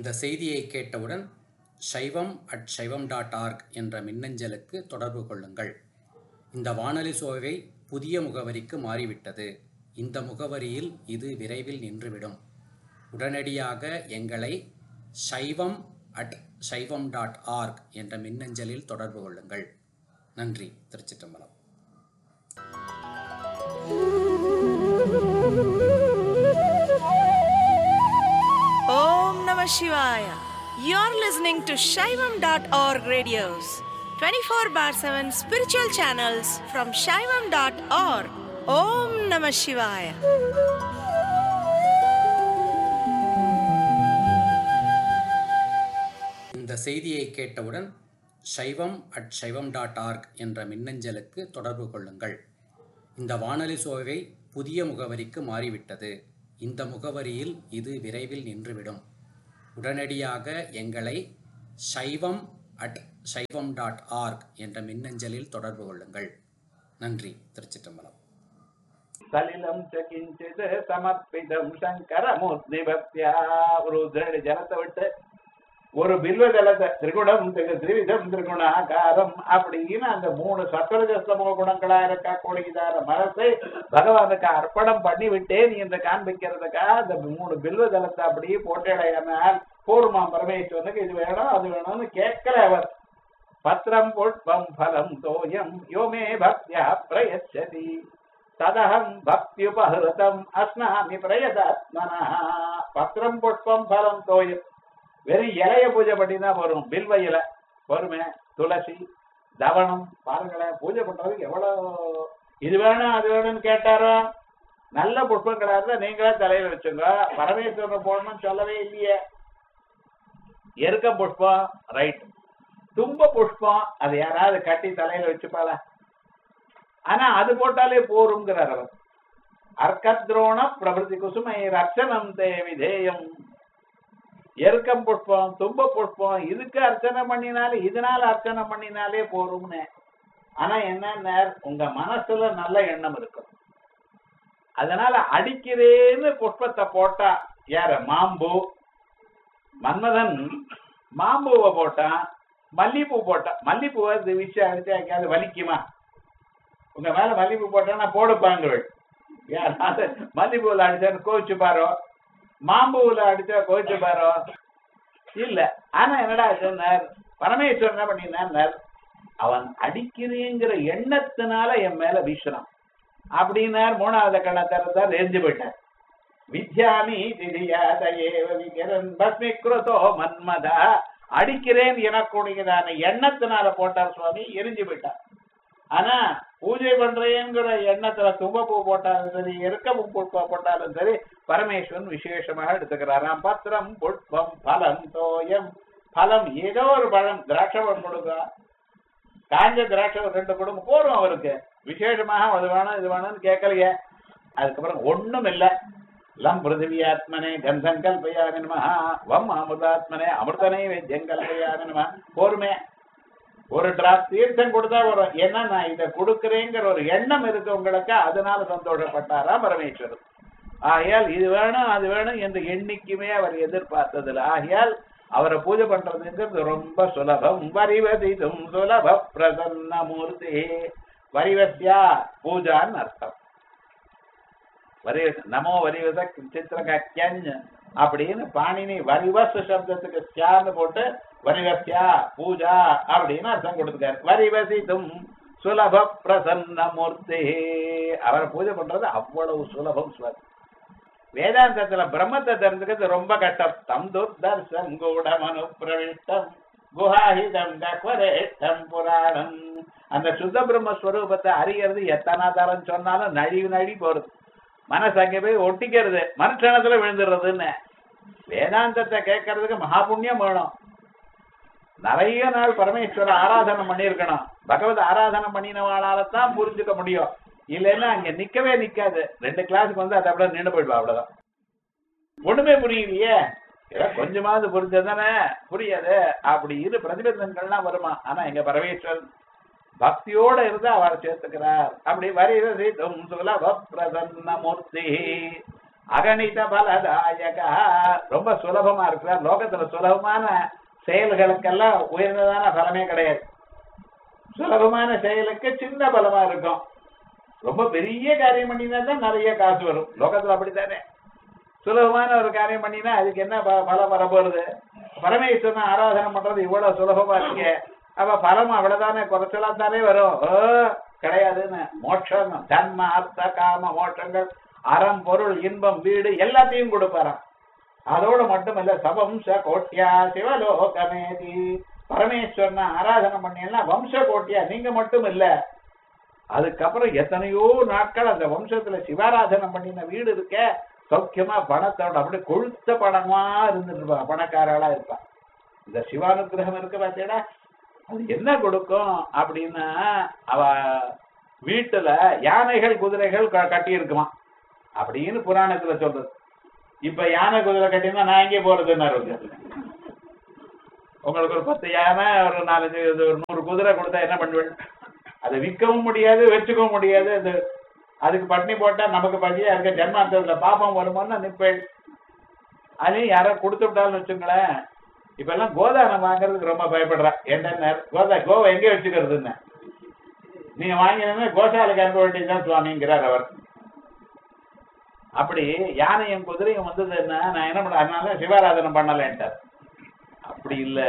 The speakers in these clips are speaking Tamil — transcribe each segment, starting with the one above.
இந்த செய்தியை கேட்டவுடன் saivam@saivam.org என்ற மின்னஞ்சலுக்கு தொடர்பு கொள்ளுங்கள். இந்த வானொலி சோவை புதிய முகவரிக்கு மாறிவிட்டது. இந்த முகவரியில் இது விரைவில் நின்றுவிடும். உடனடியாக எங்களை saivam@saivam.org என்ற மின்னஞ்சலில் தொடர்பு கொள்ளுங்கள். நன்றி. திருச்சிற்றம்பலம். Om Namah Shivaya. You're listening to Shaivam.org radios, 24/7 spiritual channels from Shaivam.org. Om Namah Shivaya. இந்த செய்தியை கேட்டவுடன் saivam@saivam.org என்ற மின்னஞ்சலுக்கு தொடர்பு கொள்ளுங்கள். இந்த வானொலி சோவை புதிய முகவரிக்கு மாறிவிட்டது. இந்த முகவரியில் இது விரைவில் நின்றுவிடும். உடனடியாக எங்களை saivam@saivam.org என்ற மின்னஞ்சலில் தொடர்பு கொள்ளுங்கள். நன்றி. திருச்சிற்றம்பலம். சலிலம் கிஞ்சித் சமர்ப்பிதம் சங்கரமூர்த்தி பக்தியா. ஒரு ஜலத்தை விட்டு ஒரு பில்வ ஜலத்தை திரிகுணம் திரிவிதம் திரிகுணாகாரம் அப்படின்னு அந்த 3 சத்வரஜஸ்தமோ குணங்களா இருக்கக்கூடியதான மனசை பகவானுக்கு அர்ப்பணம் பண்ணி விட்டேன் என்று காண்பிக்கிறதுக்கா அந்த 3 பில்வ ஜலத்தை அப்படியே போட்டேடையானால் பூர்மா பரமேஸ்வரனுக்கு இது வேணும் அது வேணும்னு கேட்கல அவர். பத்திரம் புஷ்பம் பலம் தோயம் யோமே பக்தியா பிரயச்சதி ததகம் பக்தியுபஹிருதம் அஸ்னாமி பிரயதாத்மனா. பத்திரம் புஷ்பம் பலம் தோயம் வெறும் இலைய பூஜை பண்ணினா வரும். பில்வ இலை வருமே, துளசி தவணம் பாருங்களேன். பூஜை பண்றதுக்கு எவ்வளவு இது வேணும் அது வேணும்னு கேட்டாரோ நல்ல புஷ்பங்களா இருந்தா நீங்களே தலையில வச்சுங்க. பரமேஸ்வரன் போடணும்னு சொல்லவே இல்லையே. எருக்க புஷ்பம் ரைட், தும்ப புஷ்பம் அது யாராவது கட்டி தலையில வச்சுப்பாள. ஆனா அது போட்டாலே போருங்கிறார் அவர். அர்க்கத்ரோண பிரபதி குசுமை ரட்சணம் தே விதேயம். எருக்கம் புஷ்பம் தும்ப புஷ்பம் இதுக்கு அர்ச்சனை பண்ணினாலே இதனால அர்ச்சனை பண்ணினாலே போரும்னு. ஆனா என்ன உங்க மனசுல நல்ல எண்ணம் இருக்கும். அதனால அடிக்கிறேன்னு புஷ்பத்தை போட்டா யார மாம்பூ மன்மதன் மாம்பூவை போட்டான், மல்லிப்பூ போட்டான். மல்லிப்பூவை வீச்சு அடிச்சு எங்கேயாவது வலிக்குமா? உங்க மேல மல்லிப்பூ போட்டா போடுப்பாங்க. யாராவது மல்லிப்பூவில் அடிச்சான்னு கோவிச்சு பாரோ, மாம்பூவில் அடிச்சா கோவிச்சு பாரோ இல்ல. ஆனா என்னடா சொன்னார் பரமேஸ்வரன் என்ன பண்ணினார், அவன் அடிக்கிறேங்கிற எண்ணத்தினால என் மேல வீசுறான் அப்படின்னார். 3வது கண்ணை திறந்தார், எரிஞ்சு போயிட்டார். வித்யாமி திதியாதேவன் பஸ்மிக்ருதோ மன்மதா. அடிக்கிறேன் எனக்கூடியதான எண்ணத்தினால போட்டார் சுவாமி, எரிஞ்சு போயிட்டார். ஆனா பூஜை பண்றேங்கிற எண்ணத்துல தும்பப்பூ போட்டாலும் சரி எருக்க பூ போட்டாலும் சரி பரமேஸ்வரன் விசேஷமாக எடுத்துக்கிறாராம். பத்திரம் புஷ்பம் பலம் தோயம். பலம் ஏதோ ஒரு பழம், திராட்சை பழம் கொடுக்க, காஞ்ச திராட்சை 2 குடும்பம் போரும் அவருக்கு. விசேஷமாக அது வேணும் இது வேணும்னு கேட்கலையே. அதுக்கப்புறம் ஒண்ணும் இல்லை. லம் பிருத்திவியாத்மனே கந்தம் கல்பயாமி நமஹ வம் அமிர்தாத்மனே அமிர்தனே வேத்யம் கல்பயாமி நமஹ. போருமே, ஒரு டிராப் தீர்த்தம் கொடுத்தா வரும். ஏன்னா நான் இதை கொடுக்குறேங்கிற ஒரு எண்ணம் இருக்கு உங்களுக்கு, அதனால சந்தோஷப்பட்டாரா பரமேஸ்வரன். ஆகையால் இது வேணும் அது வேணும் என்று எண்ணிக்குமே அவர் எதிர்பார்த்ததில்லை. ஆகையால் அவரை பூஜை பண்றதுங்கிறது ரொம்ப சுலபம். வரிவதிதும் சுலப பிரசன்ன மூர்த்தி. வரிவசியா பூஜான்னு அர்த்தம். நமோ வரிவச சித்திரகன் அப்படின்னு பாணினி வரிவச சப்தத்துக்கு சியான்னு போட்டு வரிவசியா பூஜா அப்படின்னு அர்த்தம் கொடுத்துக்காரு. வரிவசிதும் சுலப பிரசன்ன மூர்த்தி. அவரை பூஜை பண்றது அவ்வளவு சுலபம். வேதாந்தத்துல பிரம்மத்தை தெரிஞ்சுக்கிறது ரொம்ப கஷ்டம். தம் துர்தர்சம் கூடமனு பிரவிஷ்டம் குஹாஹிதம் கக்வரேஷ்டம் புராணம். அந்த சுத்த பிரம்மஸ்வரூபத்தை அறியறது எத்தனை தரம் சொன்னாலும் நழி போறது. மனசு அங்கே போய் ஒட்டிக்கிறது, மனுஷனத்துல விழுந்துடுறதுன்னு. வேதாந்தத்தை கேட்கறதுக்கு மகாபுண்ணியம் வேணும். நிறைய நாள் பரமேஸ்வர ஆராதனை பண்ணியிருக்கணும். பகவத் ஆராதனை பண்ணினவாளால்தான் புரிஞ்சுக்க முடியும். இல்லைன்னா அங்க நிக்கவே நிக்காது. 2 கிளாஸுக்கு வந்து அதை அப்படியே நின்று போயிடுவா. அவ்வளவுதான். ஒண்ணுமே புரியலையே, கொஞ்சமாவது புரிஞ்சதானே புரியாது அப்படின்னு பிரதிபந்தங்கள்லாம் வருமா. ஆனா எங்க பரமேஸ்வரன் பக்தியோட இருந்து அவரை சேர்த்துக்கிறார். அப்படி வரிவசிதும் சுலப பிரசன்ன மூர்த்தி. அகணித பலதாயக, ரொம்ப சுலபமா இருக்கிறார். லோகத்துல சுலபமான செயல்களுக்கெல்லாம் உயர்ந்ததான பலமே கிடையாது. சுலபமான செயலுக்கு சின்ன பலமா இருக்கும். ரொம்ப பெரிய காரியம் பண்ணினா தான் நிறைய காசு வரும். லோகத்துல அப்படித்தானே. சுலபமான ஒரு காரியம் பண்ணினா அதுக்கு என்ன பலம் வரப்போறது? பரமேஸ்வரன் ஆராதனை பண்றது இவ்வளவு சுலபமா இருக்கு, அப்ப பலம் அவ்வளவுதானே, குறைச்சலா தானே வரும். கிடையாதுன்னு. மோட்சம், தன்ம அர்த்த காம மோட்சங்கள், அறம் பொருள் இன்பம் வீடு எல்லாத்தையும் கொடுப்பாராம். அதோடு மட்டுமல்ல, சவம்ச கோட்டியா சிவலோகமேதி, பரமேஸ்வரனை ஆராதனை பண்ணீங்கன்னா வம்ச கோட்டியா நீங்க மட்டும் இல்ல, அதுக்கப்புறம் எத்தனையோ நாட்கள் அந்த வம்சத்துல சிவாராதனை பண்ணின வீடு இருக்க சௌக்கியமா பணத்தோட அப்படி கொழுத்த பணமா இருந்துட்டு இருப்பா, பணக்காரளா இருப்பா. இந்த சிவானுகிரகம் இருக்கு பார்த்தீங்கன்னா அது என்ன கொடுக்கும் அப்படின்னா, அவ வீட்டுல யானைகள் குதிரைகள் கட்டி இருக்குமா அப்படின்னு புராணத்துல சொல்றது. இப்ப யானை குதிரை கட்டினா நான் எங்கே போறதுன்னு, உங்களுக்கு ஒரு 10 யானை ஒரு 4 ஒரு 100 குதிரை கொடுத்தா என்ன பண்ணுவேன்? அதை விற்கவும் முடியாது, வச்சுக்கவும் முடியாது. அது அதுக்கு பட்னி போட்டா நமக்கு பசியா இருக்க, ஜென்மாந்தத்துல பாப்பம் வருமானு நிற்பேன். அதையும் யாரோ கொடுத்து விட்டாலும் வச்சுங்களேன். இப்ப எல்லாம் கோதானம் வாங்குறதுக்கு ரொம்ப பயப்படுறா. என்ன கோவை எங்கே வச்சுக்கிறதுன்னு, நீங்க வாங்கினா கோசாலைக்கு அனுப்ப வேண்டியதுதான் சுவாமிங்கிறார் அவர். அப்படி யானையும் குதிரையும் வந்ததுன்னா நான் என்ன பண்ண, அதனால சிவாராதனை பண்ணலன்ட்டார். அப்படி இல்ல,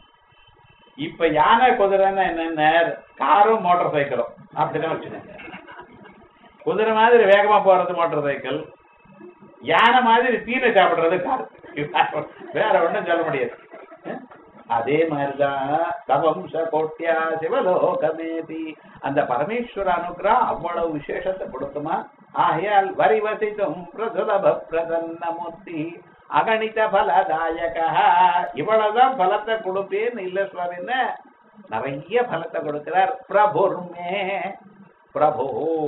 இப்ப யானை குதிரைன்னா என்னென்ன, காரும் மோட்டார் சைக்கிளும் அப்படிதான் வச்சுக்கோங்க. குதிரை மாதிரி வேகமா போறது மோட்டார் சைக்கிள், யானை மாதிரி தீனை சாப்பிடுறது கார். வேற ஒண்ணும் சொல்ல முடியாது. அதே மாதிரிதான் தவம்ச கோட்டியா சிவலோகமேதி, அந்த பரமேஸ்வர அனுகிரகம் அவ்வளவு விசேஷத்தை கொடுக்குமா. ஆகையால் வரிவசித்தும் பிரசுலப பிரசன்னமூர்த்தி அகணித பலதாயக, இவ்வளவுதான் பலத்தை கொடுப்பேன்னு இல்ல சுவாமின்னு நிறைய பலத்தை கொடுக்கிறார். பிரபுர்மே, பிரபு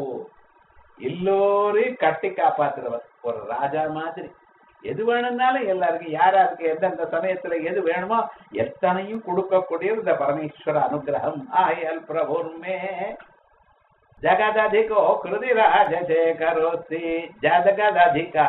எல்லோரையும் கட்டி காப்பாத்துறவர், ஒரு ராஜா மாதிரி. எது வேணும்னாலும் எல்லாருக்கும் யாராருக்கு எந்தெந்த சமயத்துல எது வேணுமோ எத்தனையும் கொடுக்கக்கூடிய இந்த பரமேஸ்வர அனுகிரகம். ஆயல் பிரபுர்மே ஜகததிகோ கிருதி ராஜசேகரோஸ்தி ஜகததிகா.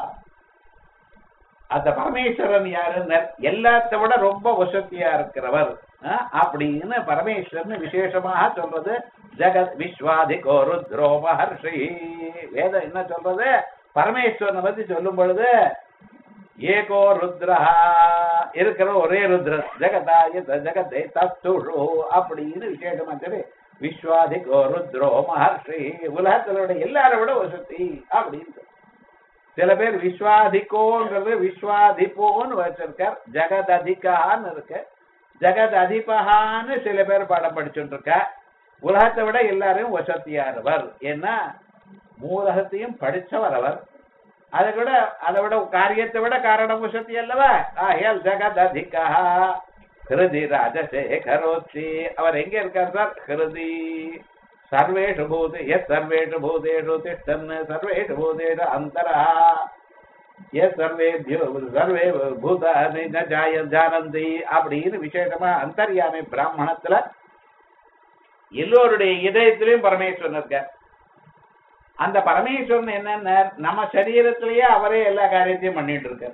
அந்த பரமேஸ்வரன் யாருன்னு எல்லாத்த விட ரொம்ப வசதியா இருக்கிறவர் அப்படின்னு பரமேஸ்வரன் விசேஷமாக சொல்றது. ஜெகத் விஸ்வாதிகோ ருத்ரோ மஹர்ஷி. வேதம் என்ன சொல்றது? பரமேஸ்வரனை பத்தி சொல்லும் பொழுது ஏகோ ருத்ரா, இருக்கிற ஒரே ருத்ரன், ஜெகதாய ஜெகதே தத்துஷோ அப்படின்னு விசேஷமா சொல்லி விஸ்வாதிகோ ருத்ரோ மஹர்ஷி, உலகத்திலோட எல்லாரை விட வசதி அப்படின்னு. சில பேர் விஸ்வாதிகோங்கிறது விஸ்வாதிபோன்னு வச்சிருக்கார், ஜெகத் அதிகான்னு இருக்கு, ஜெகத் அதிபகான்னு சில பேர் பாடம் படிச்சுட்டு இருக்க. உலகத்தை விட எல்லாரையும் வசதியானவர். ஏன்னா மூலகத்தையும் படிச்சவர் அவர். அதை விட காரியத்தை விட காரணம் வசதி அல்லவா. ஆகையால் ஜெகத் அதிகா ஹிருதி ராஜசேகரோச்சி. அவர் எங்க இருக்கார் சார்? ஹிருதி சர்வேஷு பூதே எஸ் சர்வேஷு பூதேஷு திஷ்டன் சர்வேஷு பூதேஷு அந்தரா எஸ் சர்வேபியோ சர்வே பூதானி ஜானந்தி அப்படின்னு விசேஷமா அந்தர்யாமி பிராமணத்துல எல்லோருடைய இதயத்திலையும் பரமேஸ்வரன் இருக்கார். அந்த பரமேஸ்வரன் என்னன்னா நம்ம சரீரத்திலேயே அவரே எல்லா காரியத்தையும் பண்ணிட்டு இருக்கார்.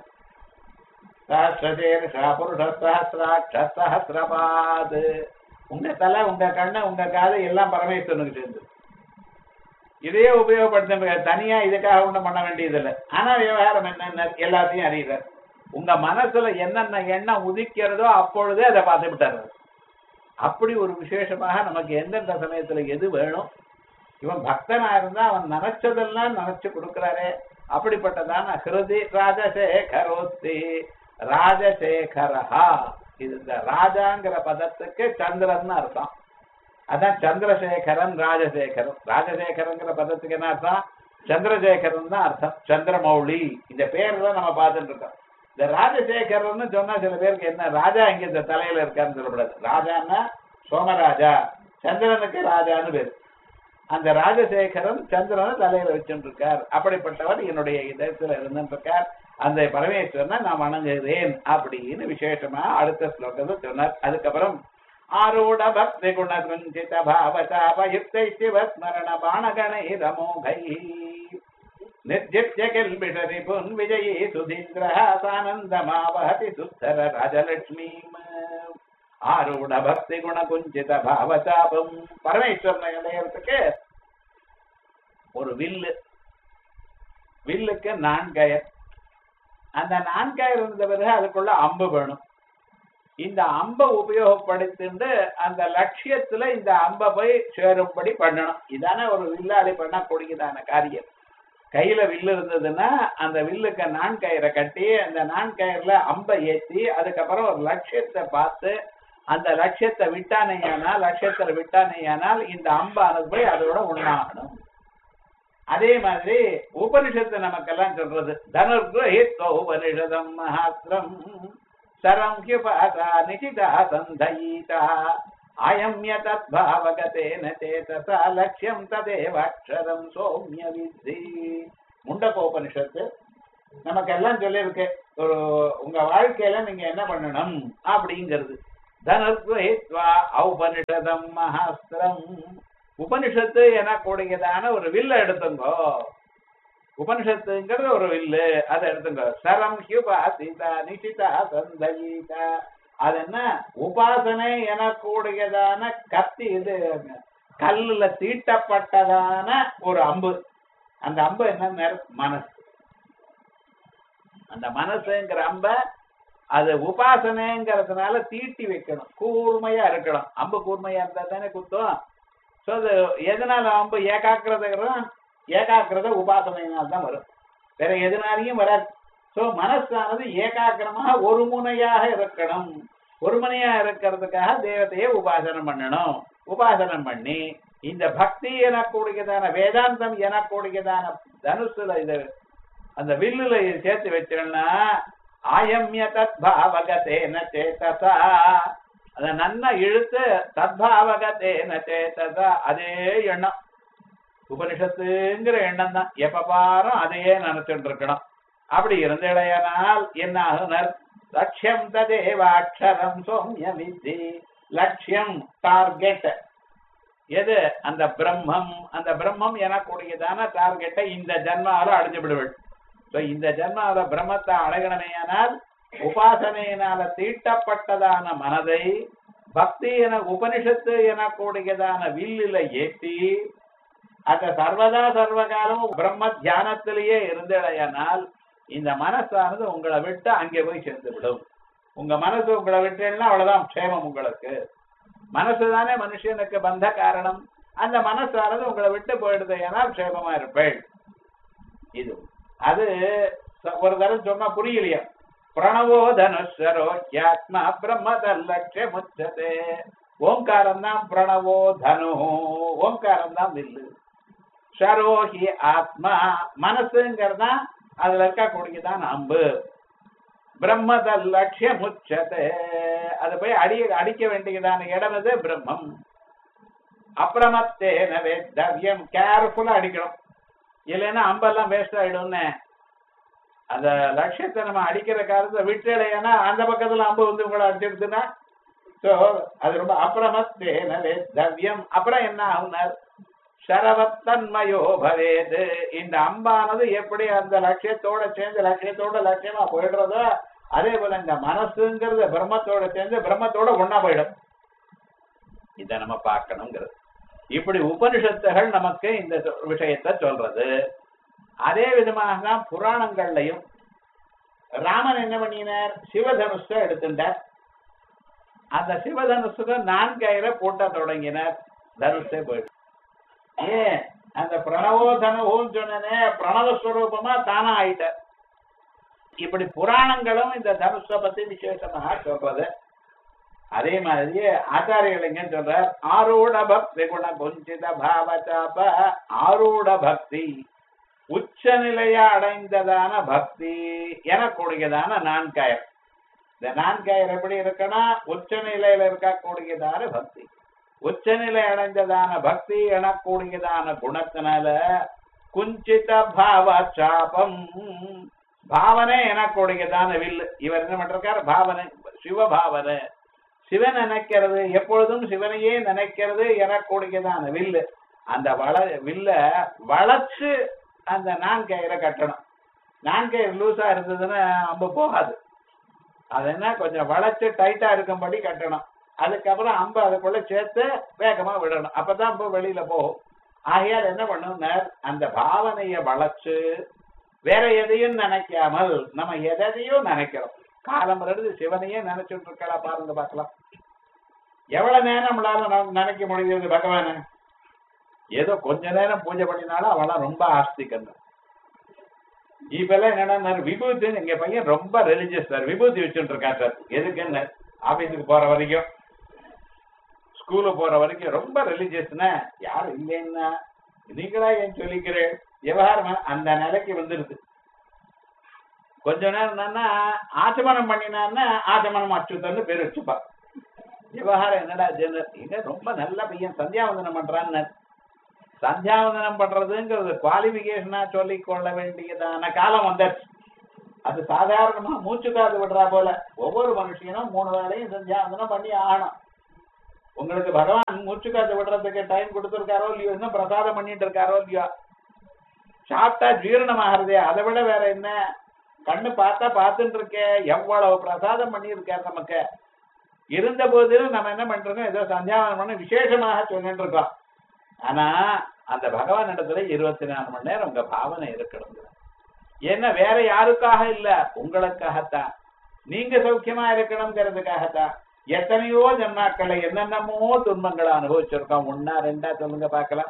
சஹஸ்ரபாத், உங்க தலை உங்க கண்ணு உங்க காது எல்லாம் பரமேஸ்வரனுக்கு சேர்ந்து இதையே உபயோகப்படுத்த தனியா இதுக்காக ஒண்ணும் பண்ண வேண்டியதில்லை. ஆனா விவகாரம் என்னென்ன எல்லாத்தையும் அறிகிறார். உங்க மனசுல என்னென்ன எண்ணம் உதிக்கிறதோ அப்பொழுதே அதை பார்த்து விட்டார். அப்படி ஒரு விசேஷமாக நமக்கு எந்தெந்த சமயத்துல எது வேணும், இவன் பக்தனா இருந்தா அவன் நினைச்சதெல்லாம் நினைச்சு கொடுக்கிறாரே. அப்படிப்பட்டதான ஹிருதி ராஜசேகரோஸ்தி ராஜசேகரஹா. இது இந்த ராஜாங்கிற பதத்துக்கு சந்திரன் அர்த்தம். அதான் சந்திரசேகரன் ராஜசேகரன். ராஜசேகரங்கிற பதத்துக்கு என்ன அர்த்தம்? சந்திரசேகரன் தான் அர்த்தம். சந்திரமௌலி இந்த பேர்தான் நம்ம பார்த்துட்டு இருக்கோம். இந்த ராஜசேகரன் சொன்னா சில பேருக்கு என்ன, ராஜா இங்க இந்த தலையில இருக்காருன்னு சொல்லக்கூடாது. ராஜான்னா சோமராஜா, சந்திரனுக்கு ராஜான்னு பேரு. அந்த ராஜசேகரன் சந்திரனை தலையில வச்சுட்டு இருக்கார். அப்படிப்பட்டவர் என்னுடைய இதயத்துல இருந்துட்டு இருக்கார். அந்த பரமேஸ்வரனை நான் வணங்குகிறேன் அப்படின்னு விசேஷமா அடுத்த ஸ்லோகத்தை சொன்னார். அதுக்கப்புறம் ஆரூட பக்தி குணகுஞ்சித பாவசாபயுக்தை சிவஸ்மரண பாணகணை ரமோகை. निर्जित्य किल्बिषरिपुन् विजयी सुधीन्द्रः सानन्दमावहति सुत्तर राजलक्ष्मीम् ஆரூட பக்தி குண குஞ்சித பாவசாபம். பரமேஸ்வரனை அடையறதுக்கு ஒரு வில்லுக்கு 4 கயர். அந்த 4 கயர் இருந்த பிறகு அதுக்குள்ள அம்பு வேணும். இந்த அம்பை உபயோகப்படுத்திட்டு அந்த லட்சியத்துல இந்த அம்பை போய் சேரும்படி பண்ணணும். இதானே ஒரு வில்லாளி பண்ணக்கூடியதான காரியம். கையில வில்லு இருந்ததுன்னா அந்த வில்லுக்கு 4 கயிறை கட்டி அந்த 4 கயிறுல அம்பை ஏற்றி அதுக்கப்புறம் ஒரு லட்சியத்தை பார்த்து அந்த லட்சியத்தை விட்டானேயானால் இந்த அம்பானது போய் அதோட உண்ணாகணும். அதே மாதிரி உபனிஷத்து நமக்கெல்லாம் சொல்றது தனுர்கிரஹித்வ உபனிஷதம் மகாஸ்திரம் சரம் ஹ்யுபாதா நிசிதா சந்தயீதா அயம்ய தத்பாவகதேன சேதசா லக்ஷ்யம் ததேவாக்ஷரம் சௌம்ய வித்தி. முண்டகோபனிஷத்து நமக்கெல்லாம் சொல்லியிருக்கு ஒரு உங்க வாழ்க்கையில நீங்க என்ன பண்ணணும் அப்படிங்கிறது. தனுர்கிரஹித்வா ஔபனிஷதம் மகாஸ்திரம். உபனிஷத்து எனக்கூடியதான ஒரு வில்ல எடுத்துங்கோ. உபனிஷத்துங்கிறது ஒரு வில்லு, அதை எடுத்துங்கோ. சரம் ஹ்யுபாசிதா நிசிதா சந்தயீதா. அது என்ன உபாசனை எனக்கூடியதான கத்தி, இது கல்லுல தீட்டப்பட்டதான ஒரு அம்பு. அந்த அம்பு என்ன மனசு. அந்த மனசுங்கிற அம்ப அது உபாசனைங்கிறதுனால தீட்டி வைக்கணும், கூர்மையா இருக்கணும். அம்பு கூர்மையா இருந்தா தானே குத்தும். சோ அது எதனால அம்பு ஏகாக்கிரத உபாசனையினால்தான் வரும், வேற எதனாலையும் வராது. சோ மனசானது ஏகாக்கிரமாக ஒரு முனையாக இருக்கணும். ஒரு முனையா இருக்கிறதுக்காக தேவதையை உபாசனம் பண்ணணும். உபாசனம் பண்ணி இந்த பக்தி எனக்கூடியதான வேதாந்தம் எனக்கூடியதான தனுசுல இது அந்த வில்லுல சேர்த்து வச்சோம்னா ஆயம்ய தத்பாவகதேன சேதசா, அத நன்னா இழுத்து தத்பாவகதேன சேதசா, அதே எண்ணம் உபனிஷத்துங்கிற எண்ணம் தான். எப்ப பாரும் அதையே நினைச்சுட்டு இருக்கணும். அப்படி இருந்தடையானால் என்ன ஆகுனர் லட்சியம் ததேவாக்ஷரம் சௌம்ய வித்தி. லட்சியம் டார்கெட் எது? அந்த பிரம்மம். அந்த பிரம்மம் எனக்கூடியதான டார்கெட்டை இந்த ஜன்மாவில அடைஞ்சு விடுவள். இந்த ஜன்மாவில பிரம்மத்தை அடையணுமேயானால் உபாசனையினால தீட்டப்பட்டதான மனதை பக்தி என உபனிஷத்து எனக்கூடியதான வில்லில ஏற்றி அந்த சர்வதா சர்வகாலமும் பிரம்ம தியானத்திலேயே இருந்தடையானால் இந்த மனசானது உங்களை விட்டு அங்கே போய் சேர்ந்து விடும். உங்க மனசு உங்களை விட்டுன்னா அவ்வளவுதான் க்ஷேமம் உங்களுக்கு. மனசுதானே மனுஷனுக்கு பந்த காரணம். அந்த மனசானது உங்களை விட்டு போயிடுது ஏனால் க்ஷேமமா இருப்பேள். இது அது ஒரு தரம் சொன்னா புரியலையா? பிரணவோ தனுஷரோ யாத்மா பிரம்மதல்லட்சிய முச்சதே. ஓங்காரம் தான் பிரணவோ தனு, ஓங்காரம் தான் வில்லு. ஷரோஹி ஆத்மா, மனசுங்கிறதா அதுல இருக்கக்கூடியதான் அம்பு. பிரம்மதல்லட்சிய முச்சதே, அதை போய் அடிக்க வேண்டியதான இடம் இது பிரம்மம். அப்பிரமத்தேன வேத்தவ்யம், கேர்ஃபுல்லா அடிக்கணும். இல்லைன்னா அம்பெல்லாம் வேஸ்ட் ஆயிடும்னு. அந்த லட்சியத்தை நம்ம அடிக்கிற காலத்தை விட்டுலையானா அந்த பக்கத்துல அம்பு வந்து உங்களை அடிச்சிருச்சுன்னா அது ரொம்ப அப்பிரமத்தேன வேத்தவ்யம். அப்புறம் என்ன ஆகுனார்? சரவத்தன்மயோ பவேது. இந்த அம்பானது எப்படி அந்த லட்சியத்தோட சேர்ந்து லட்சியத்தோட லட்சியமா போயிடுறதோ அதே போல இந்த மனசுங்கிறது பிரம்மத்தோட சேர்ந்து பிரம்மத்தோட ஒன்னா போயிடும். இத நம்ம பார்க்கணுங்கிறது. இப்படி உபனிஷத்துகள் நமக்கு இந்த விஷயத்த சொல்றது. அதே விதமாக தான் புராணங்கள்லையும் ராமன் என்ன பண்ணினார்? சிவதனுஷ எடுத்துட்டார். அந்த சிவதனுஷுக்கு 4 கயிறை போட்ட தொடங்கினார். தனுஷே போயிட்டு ஏன் அந்த பிரணவோ தனுன்னு சொன்னே பிரணவஸ்வரூபமா தானா ஆயிட்டார். இப்படி புராணங்களும் இந்த தனுஷ பத்தி விசேஷமாக சொல்றது. அதே மாதிரி ஆச்சாரியலிங்க சொல்றார் ஆரூட பக்தி குண குஞ்சித பாவச்சாப. ஆரூட பக்தி உச்ச நிலையா அடைந்ததான பக்தி எனக்கூடியதான 4 கயிறு. இந்த 4 கயிறு எப்படி இருக்குன்னா உச்ச நிலையில இருக்கக்கூடியதான பக்தி. உச்சநிலை அடைந்ததான பக்தி எனக்கூடியதான குணத்தினால குஞ்சித பாவச்சாபம், பாவனை எனக்கூடியதான வில்லு. இவர் என்ன பண்றார்? பாவனை, சிவபாவனை. சிவன் நினைக்கிறது, எப்பொழுதும் சிவனையே நினைக்கிறது எனக்கூடியதான வில்லு. அந்த வில்ல வளைச்சு அந்த நான்கயிறை கட்டணும். நான்கயிறு லூஸா இருந்ததுன்னா அம்பு போகாது. அது என்ன கொஞ்சம் வளைச்சு டைட்டா இருக்கும்படி கட்டணும். அதுக்கப்புறம் அம்பு அதுக்குள்ள சேர்த்து வேகமா விடணும். அப்பதான் அம்பு வெளியில போகும். ஆகையால் என்ன பண்ணணும்னா அந்த பாவனைய வளைச்சு வேற எதையும் நினைக்காமல் நம்ம எதையும் நினைக்கிறோம். காலம் இருந்து சிவனையே நினைச்சுட்டு இருக்கலாம். பாருங்க பார்க்கலாம், எவ்வளவு நேரம் நம்மளால நினைக்க முடியுது பகவான. ஏதோ கொஞ்ச நேரம் பூஜை பண்ணினாலும் அவெல்லாம் ரொம்ப ஆஸ்திகன். இப்ப எல்லாம் என்னன்னா விபூதி, எங்க பையன் ரொம்ப ரிலிஜியஸ் சார், விபூதி வச்சுட்டு இருக்கான் சார். எதுக்குன்னு ஆபீஸுக்கு போற வரைக்கும் ஸ்கூலுக்கு போற வரைக்கும் ரொம்ப ரிலிஜியஸ்னா யாரும் இல்லைன்னா நீங்களா ஏன் சொல்லிக்கிறேன். விவகாரம் அந்த நிலைக்கு வந்துருது. கொஞ்ச நேரம் என்னன்னா ஆச்சமனம் பண்ணினான்னா ஆச்சமனம் அச்சுத்தன்னு பேர் வச்சுப்பா. விவகாரம் என்னடா இங்க ரொம்ப நல்ல பையன் சந்தியாவந்தனம் பண்றான்னு. சந்தியாவந்தனம் பண்றதுங்கிறது குவாலிபிகேஷனா சொல்லிக் கொள்ள வேண்டியதான காலம் வந்துருச்சு. அது சாதாரணமா மூச்சு காது விடுறா போல ஒவ்வொரு மனுஷனும் 3 வேளையும் சந்தியாவந்தனம் பண்ணி ஆகணும். உங்களுக்கு பகவான் மூச்சு காத்து விடுறதுக்கு டைம் கொடுத்துருக்காரோ இல்லையோ, இன்னும் பிரசாதம் பண்ணிட்டு இருக்காரோ இல்லையோ, சாப்பிட்டா ஜீரணம் ஆகிறதே, அதை விட வேற என்ன? கண்ணு பார்த்தா பார்த்துட்டு இருக்க, எவ்வளவு பிரசாதம் பண்ணியிருக்காரு நமக்கு. இருந்த போதிலும் நம்ம என்ன பண்றோம், ஏதோ சந்தியாவனம் பண்ண விசேஷமாக சொல்லிட்டு இருக்கோம். ஆனா அந்த பகவான் இடத்துல 24 மணி நேரம் உங்க பாவனை இருக்கணும். ஏன்னா வேற யாருக்காக இல்ல, உங்களுக்காகத்தான். நீங்க சௌக்கியமா இருக்கணுங்கிறதுக்காகத்தான். எத்தனையோ ஜன்மாக்களை என்னென்னமோ துன்பங்களை அனுபவிச்சிருக்கோம். 1 2 சொல்லுங்க பார்க்கலாம்.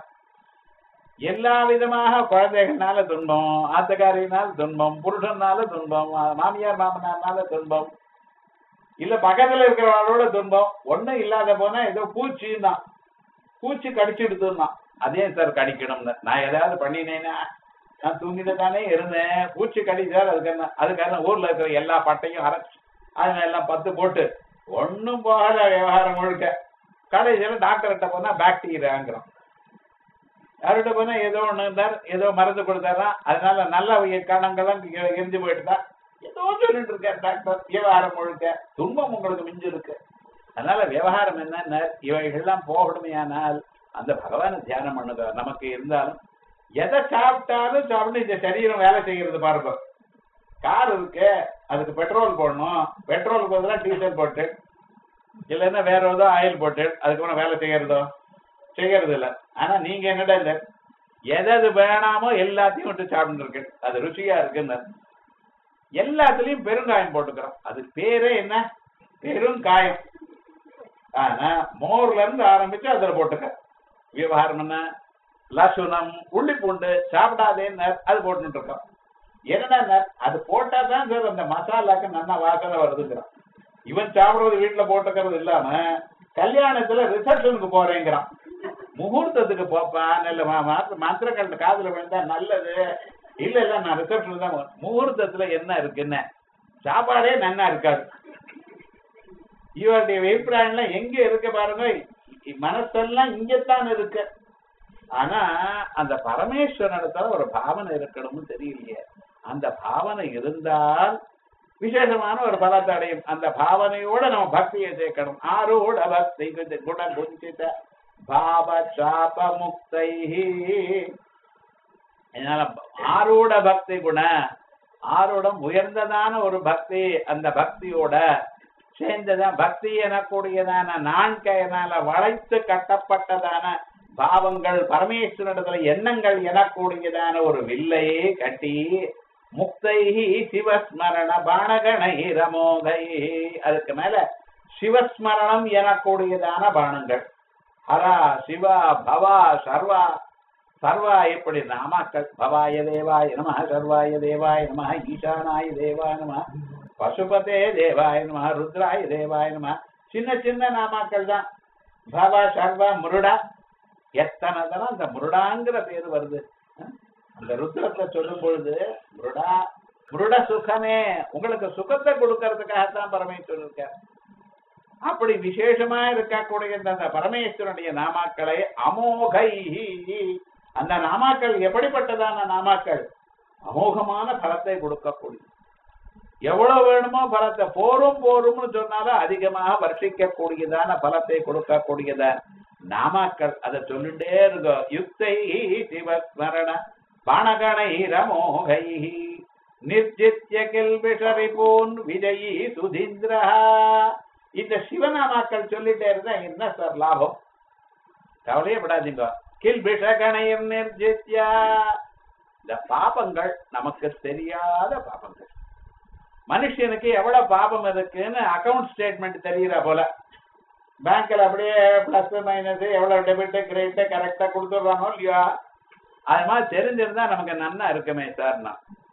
எல்லா விதமாக குழந்தைகள்னால துன்பம், ஆத்துக்காரினால துன்பம், புருஷனால துன்பம், மாமியார் மாமனார்னால துன்பம், இல்ல பக்கத்துல இருக்கிறவங்களோட துன்பம். ஒண்ணும் இல்லாத போனா ஏதோ பூச்சின்னா பூச்சி கடிச்சுடுதுன்னா அதே சார் கடிக்கணும்னு நான் ஏதாவது பண்ணினேன்னா, நான் தூங்கிட்டு தானே இருந்தேன், பூச்சி கடிச்சார். அதுக்கான ஊர்ல இருக்கிற எல்லா பட்டையும் அரைச்சு அதுல எல்லாம் 10 போட்டு ஒன்னும் போகல. விவகாரம் முழுக்க கடைசியில டாக்டர்கிட்ட போனா பாக்டீரியாங்கிறோம். யார்கிட்ட போனா ஏதோ ஒண்ணு இருந்தார், ஏதோ மருந்து கொடுத்தாராம், அதனால நல்ல கணங்கெல்லாம் எரிஞ்சு போயிட்டுதான் ஏதோ சொல்லிட்டு இருக்காரு டாக்டர். விவகாரம் முழுக்க துன்பம் உங்களுக்கு மிஞ்சு இருக்கு. அதனால விவகாரம் என்னன்னா இவைகள்லாம் போகணுமையானால் அந்த பகவான தியானம் பண்ணுங்க. நமக்கு இருந்தாலும் எதை சாப்பிட்டாலும் சாப்பிட்டு இந்த சரீரம் வேலை செய்யறது பாருங்க. கார் இருக்கு, அதுக்கு பெட்ரோல் போடணும், பெட்ரோலுக்கு பதிலாக டீசல் போட்டு இல்லைன்னா வேற ஏதோ ஆயில் போட்டு அதுக்கப்புறம் வேலை செய்யறது இல்லை. ஆனா நீங்க என்னடா இல்லை, எது வேணாமோ எல்லாத்தையும் விட்டு சாப்பிட்டு இருக்கு, அது ருச்சியா இருக்குன்னு எல்லாத்துலயும் பெருங்காயம் போட்டுக்கிறோம். அது பேரே என்ன, பெருங்காயம். ஆனா மோர்ல இருந்து ஆரம்பிச்சு அதுல போட்டுக்க. விவகாரம் என்ன, லசுனம் உள்ளி பூண்டு சாப்பிடாதேன்னு அது போட்டுட்டு இருக்கோம். என்னன்னா அது போட்டாதான் சார் அந்த மசாலாக்கு நல்லா வாசனை வருதுங்கிறான். இவன் சாப்பிடுறது வீட்டுல போட்டுக்கிறது இல்லாம கல்யாணத்துல ரிசப்ஷனுக்கு போறேங்கிறான். முகூர்த்தத்துக்கு போப்பான், இல்ல மந்திரங்கள் காதுல விழுந்தா நல்லது, இல்ல இல்ல நான் ரிசப்ஷன் தான். முகூர்த்தத்துல என்ன இருக்குன்னு சாப்பாடே நன்னா இருக்காது. இவருடைய அபிப்பிராயம் எங்க இருக்கு பாருங்க, மனசெல்லாம் இங்கத்தான் இருக்கு. ஆனா அந்த பரமேஸ்வரனிடத்துல ஒரு பாவனை இருக்கணும்னு தெரியலையே. அந்த பாவனை இருந்தால் விசேஷமான ஒரு பலத்தை அடையும். அந்த பாவனையோட நம்ம பக்தியை சேர்க்கணும். ஆரூட பக்தி குண குஞ்சித பாவ சாப முக்தை. அதனால ஆரூட பக்தி குண, ஆரூடம் உயர்ந்ததான ஒரு பக்தி, அந்த பக்தியோட சேர்ந்ததான் பக்தி எனக்கூடியதான நான்கையினால வளைத்து கட்டப்பட்டதான பாவங்கள், பரமேஸ்வரத்துல எண்ணங்கள் எனக்கூடியதான ஒரு வில்லையே கட்டி முக்தை சிவஸ்மரண பாணகணை ரமோகை. அதுக்கு மேல சிவஸ்மரணம் எனக்கூடியதான பானங்கள், ஹரா சிவா பவா சர்வா. சர்வா எப்படி நாமாக்கள், பவாய தேவாய நம, சர்வாய தேவாய நம, ஈசானாய தேவாய நம, பசுபதே தேவாய நம, ருத்ராய தேவாய நம. சின்ன சின்ன நாமாக்கள் தான். பவா சர்வா முருடா, எத்தனை தரம் அந்த முருடாங்கிற பேரு வருது. அந்த ருத்ரத்தை சொல்லும் பொழுது முருடா, முருட சுகமே, உங்களுக்கு சுகத்தை கொடுக்கறதுக்காகத்தான் பரமேஸ்வரன் இருக்கார். அப்படி விசேஷமா இருக்கக்கூடிய அந்த பரமேஸ்வரனுடைய நாமாக்களை அமோகை, அந்த நாமாக்கள் எப்படிப்பட்டதான நாமாக்கள், அமோகமான பலத்தை கொடுக்கக்கூடிய, எவ்வளவு வேணுமோ பலத்தை, போரும் போரும்னு சொன்னாலும் அதிகமாக வர்ஷிக்கக்கூடியதான பலத்தை கொடுக்கக்கூடியத நாமாக்கள். அதை சொல்லிட்டே இருக்கோம். யுக்தை சிவஸ்மரண பாணகணைரமோகைஹி நிர்ஜித்ய கில்பிஷரிபூன் விஜயி சுதீந்திரா. இந்த சிவநாமாக்கள் சொல்லிட்டே இருந்தா என்ன சார் லாபம்? கவலையே படாதீங்க. கில்பிஷகணைர் நிர்ஜித்யா. இந்த பாபங்கள் நமக்கு தெரியாத பாபங்கள். மனுஷனுக்கு எவ்வளவு பாபம் இருக்குன்னு அக்கவுண்ட் ஸ்டேட்மெண்ட் தெரியுற போல பேங்க்ல அப்படியே பிளஸ் மைனஸ் எவ்வளவு டெபிட் கிரெடிட் கரெக்டா கொடுத்துடுறானோ இல்லையா, அது மாதிரி தெரிஞ்சிருந்தா நமக்கு நன்னா இருக்குமே சார்னா.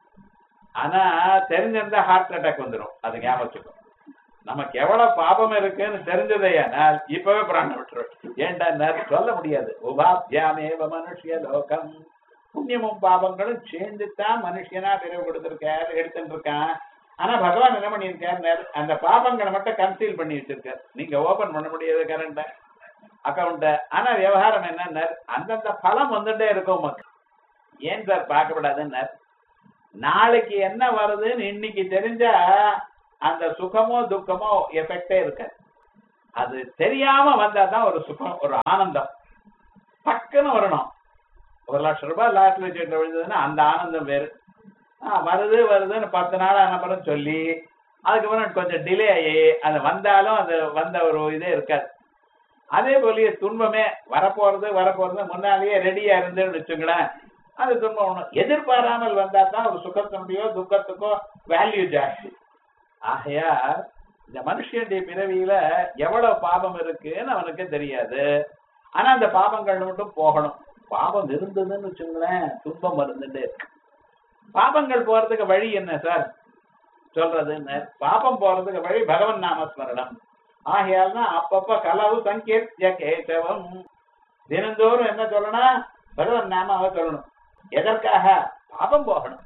ஆனா தெரிஞ்சிருந்தா ஹார்ட் அட்டாக் வந்துடும். அது ஞாபகம். நமக்கு எவ்வளவு பாபம் இருக்குன்னு தெரிஞ்சதையானால் இப்பவே பிராணம் விட்டுரும். ஏன்டா சொல்ல முடியாது. உபாத்தியாமேவ மனுஷிய லோகம். புண்ணியமும் பாபங்களும் சேர்ந்துதான் மனுஷனா விரைவு கொடுத்திருக்காரு, எடுத்துட்டு இருக்கான். ஆனா பகவான் என்ன பண்ணியிருக்காரு, அந்த பாபங்களை மட்டும் கன்சீல் பண்ணி வச்சிருக்காரு. நீங்க ஓபன் பண்ண முடியாது கரண்ட் அக்கௌண்ட. ஆனா விவகாரம் என்ன, அந்தந்த பலம் வந்துட்டே இருக்கும் மக்கள். ஏன் சார் பார்க்கப்படாதுன்னு, நாளைக்கு என்ன வருதுன்னு இன்னைக்கு தெரிஞ்சா அந்த சுகமோ துக்கமோ எஃபெக்டே இருக்காது. அது தெரியாம வந்தாதான் ஒரு சுகம், ஒரு ஆனந்தம் பக்குன்னு வரணும். 1,00,000 ரூபாய் லாட்டரி சீட்ல விழுந்ததுன்னா அந்த ஆனந்தம் வேறு. வருது வருதுன்னு 10 நாள் அனுப்புறம் சொல்லி அதுக்கப்புறம் கொஞ்சம் டிலே ஆகி அது வந்தாலும் அது வந்த ஒரு இதே இருக்காது. அதே போலயே துன்பமே வரப்போறது முன்னாலேயே ரெடியா இருந்துன்னு வச்சுங்களேன், அது துன்பம் ஒண்ணு. எதிர்பாராமல் வந்தா தான் ஒரு சுகத்தினுடையோ துக்கத்துக்கோ வேல்யூ ஜாஸ்தி. ஆகையா இந்த மனுஷனுடைய பிறவியில எவ்வளவு பாபம் இருக்குன்னு அவனுக்கு தெரியாது. ஆனா அந்த பாபங்கள் மட்டும் போகணும். பாபம் இருந்ததுன்னு வச்சுங்களேன், துன்பம் இருந்துட்டே இருக்கு. பாபங்கள் போறதுக்கு வழி என்ன சார் சொல்றதுன்னு, பாபம் போறதுக்கு வழி பகவன் நாமஸ்மரணம். ஆகையால்னா அப்பப்ப கலவு சங்கீர்த்திய கேசவம், தினந்தோறும் என்ன சொல்லணும், பகவன் நாமாவை சொல்லணும். எதற்காக? பாபம் போகணும்.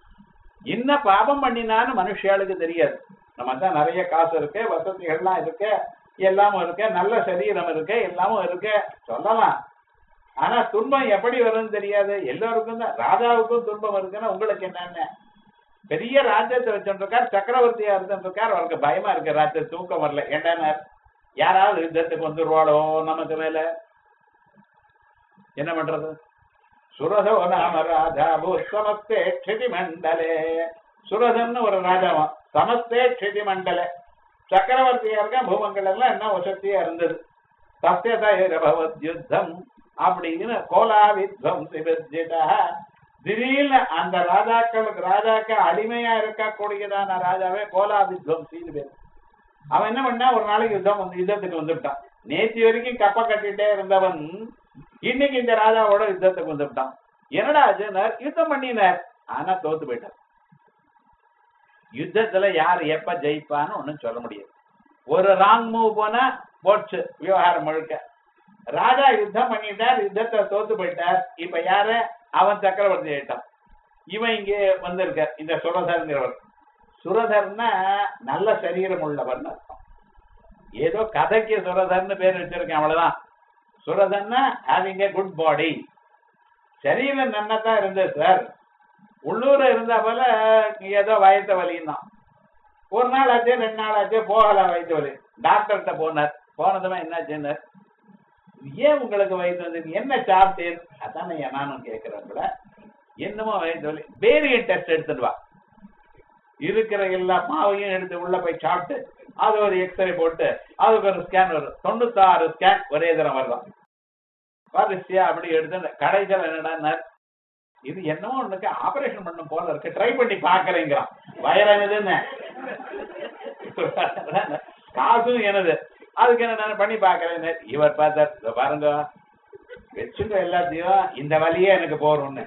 என்ன பாபம் பண்ணினான்னு மனுஷாளுக்கு தெரியாது. நம்ம தான் நிறைய காசு இருக்கு, வசதிகள்லாம் இருக்கு, எல்லாமும் இருக்கு, நல்ல சரீரம் இருக்கு, எல்லாமும் இருக்கு சொல்லலாம். ஆனா துன்பம் எப்படி வரும்னு தெரியாது. எல்லோருக்கும் தான். ராஜாவுக்கும் துன்பம் இருக்குன்னா உங்களுக்கு என்னன்னு, பெரிய ராஜ்யத்தை வச்சுருக்கார், சக்கரவர்த்தியா இருந்துருக்கார், அவருக்கு பயமா இருக்கு, ராத்திரி தூக்கம் வரல. ஏன்னா யாராவது யுத்தத்துக்கு வந்துருவாளோ நமக்கு மேல, என்ன பண்றது? சுரதோ நாம ராஜா சமஸ்தே க்ஷிதி மண்டலே. சுரதன்னு ஒரு ராஜாவான், சமஸ்தே க்ஷிதி மண்டலே. சக்கரவர்த்தியா இருக்க பூமங்கள் எல்லாம் என்ன வசதியா இருந்தது. சத்தியதபவத் யுத்தம் அப்படின்னு கோலாவித்வம் சிவஜிதா. திடீர்னு அந்த ராஜாக்கள் அடிமையா இருக்கக்கூடியதான ராஜாவே கோலாவித்வம் செய்து பேர். அவன் என்ன பண்ணா, ஒரு நாளைக்கு யுத்தத்துக்கு வந்துட்டான். நேற்று வரைக்கும் கப்ப கட்டிட்டே இருந்தவன் இன்னைக்கு இந்த ராஜாவோட யுத்தத்துக்கு வந்துட்டான். என்னடா ஆச்சுனார், யுத்தம் பண்ணினார், ஆனா தோத்து போயிட்டார். யுத்தத்துல யார் எப்ப ஜெயிப்பான்னு ஒண்ணும் சொல்ல முடியாது. ஒரு ராங் மூவ் போனா போச்சு விவகாரம் முழுக்க. ராஜா யுத்தம் பண்ணிட்டார், யுத்தத்தை தோத்து போயிட்டார். இப்ப யாரு? அவன் சக்கரவர்த்தி ஆயிட்டான். இவன் இங்கே வந்திருக்க இந்த சுரதர்ங்கிறவர். சுரதர்னா நல்ல சரீரம் உள்ளவர்னு அர்த்தம். ஏதோ கதைக்கு சுரதர்னு பேர் வச்சிருக்கேன், அவ்வளவுதான். சுரதன்னா ஹேவிங் ஏ குட் பாடி. சரீரம் நன்னதான் இருந்தது சார். உள்ளூர் இருந்தா போல ஏதோ வயிற்று வலியும் தான். ஒரு நாள் ஆச்சு, 2 நாள் ஆச்சு, போகலாம் வயிற்று வலி. டாக்டர்கிட்ட போனார். போனதுமே என்னாச்சுன்னு, ஏன் உங்களுக்கு வயிற்று வந்து என்ன சாப்பிட்டேன்? அதான் நானும் கேட்கிறேன். என்னமோ வயிற்று வலி, வேரியன் டெஸ்ட் எடுத்துட்டு வா. இருக்கிற எல்லா மாவையும் எடுத்து உள்ள போய் சாப்பிட்டு அது ஒரு எக்ஸ்ரே போட்டு அதுக்கு ஒரு ஸ்கேன் வரும். 96 ஸ்கேன் ஒரே தரம் வரலாம். வரிசையா அப்படி எடுத்து கடைசியில் என்னடா, இது என்னமோ உனக்கு ஆபரேஷன் பண்ணும் போல இருக்கு, ட்ரை பண்ணி பாக்குறேங்கிறான். வயறானதுன்னு காசும் எனது, அதுக்கு என்ன பண்ணி பாக்குறேன்னு இவர் பார்த்தார். பாருங்க வச்சுங்க எல்லாத்தையும், இந்த வழியே எனக்கு போறோம்னு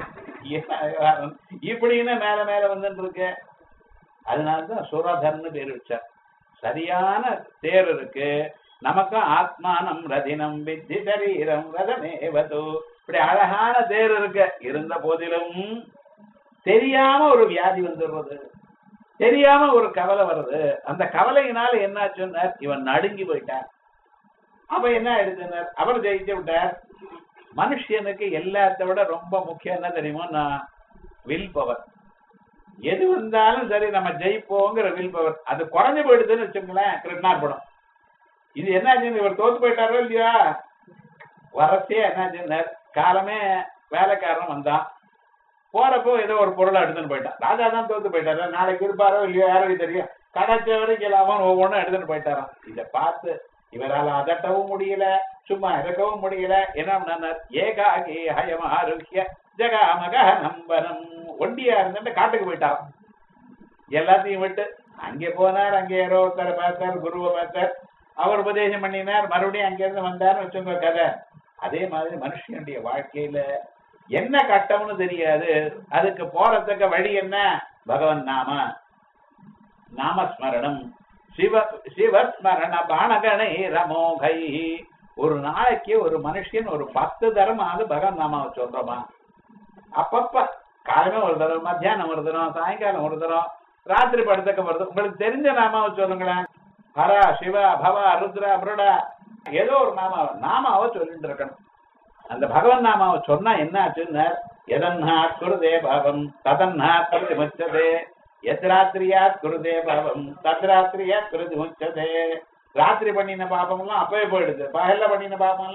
இப்படின்னு மேல மேல வந்துட்டு இருக்கு. அதனாலதான் சுரதர்னு பேர் வச்சார். சரியான தேர் இருக்கு நமக்கும். ஆத்மானம் ரதினம் வித்தி சரீரம் ரதமேவது. இப்படி அழகான தேர் இருக்கு. இருந்த போதிலும் தெரியாம ஒரு வியாதி வந்துடுறது, தெரியாம ஒரு கவலை வருது. அந்த கவலையினால என்னாச்சுன்னா இவன் நடுங்கி போயிட்டார். அப்ப என்ன ஆயிடுச்சுன்னார், அவர் ஜெயிச்சு விட்டார். மனுஷனுக்கு எல்லாத்த விட ரொம்ப முக்கியம் என்ன தெரியுமோ, வில் பவர். எது வந்தாலும் சரி நம்ம ஜெயிப்போங்கிற வில் பவர் அது குறைஞ்சு போயிடுதுன்னு வச்சுங்களேன். கிருஷ்ணார்பணம் இது என்னாச்சுன்னு, இவர் தோத்து போயிட்டாரோ இல்லையா, வரச்சே என்னாச்சுன்னார், காலமே வேலைக்காரன் வந்தான். போறப்போ ஏதோ ஒரு பொருளை எடுத்துன்னு போயிட்டான். ராஜா தான் தோத்து போயிட்டாரு, நாளைக்கு இருப்பாரோ இல்லையோ யாரும் தெரியும். கடைச்ச வரைக்கும் இல்லாம ஒவ்வொன்றும் எடுத்துட்டு போயிட்டாராம். இதை பார்த்து இவரால் அதட்டவும் முடியல, சும்மா இறக்கவும் முடியல. என்ன ஏகாகி ஹயம் ஆரோக்கிய ஜகாமக நம்பனம், ஒண்டியா இருந்துட்டு காட்டுக்கு போயிட்டாராம். எல்லாத்தையும் விட்டு அங்கே போனார். அங்கே யாரோ ஒருத்தரை பார்த்தார், குருவை பார்த்தார், அவர் உபதேசம் பண்ணினார், மறுபடியும் அங்கிருந்து வந்தார்னு வச்சுங்க கதை. அதே மாதிரி மனுஷனுடைய வாழ்க்கையில என்ன கட்டம்னு தெரியாது, அதுக்கு போறதுக்கு வழி என்ன? பகவன் நாமஸ்மரணம், சிவஸ்மரண பானகணை ரமோகை. ஒரு நாளைக்கு ஒரு மனுஷன் ஒரு 10 தரமாவது பகவன் நாமாவை சொல்றோமா? அப்பப்ப காலமே ஒரு தரம், மத்தியானம் ஒரு தரம், சாயங்காலம் ஒரு தரம், ராத்திரி படுத்தக்க வருது. உங்களுக்கு தெரிஞ்ச நாமாவை சொல்லுங்களேன். ஹரா, சிவா, பவா, ருத்ரா, புருடா, ஏதோ ஒரு நாமாவை சொல்லிட்டு இருக்கணும். அந்த பகவன் நாமாவை சொன்னா என்ன ஆச்சுன்னு, எதன்னாத் குருதே பாவம் ததன்னாத் பிரதிமுச்சதே, எத்ராத்திரியாத் குருதே பாவம் தத்ராத்திரியாத் பிரதிமுச்சதே. ராத்திரி பண்ணின பாபம் எல்லாம் அப்பவே போயிடுது, பகல்ல பண்ணின பாபம்